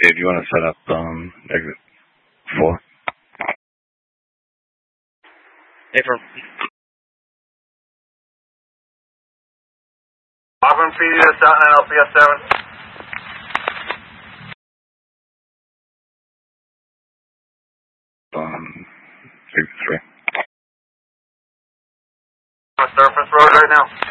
Dave, do you want to set up exit 4? April. Auburn PDS out 9 LPS 7. Exit 3. On surface road right now.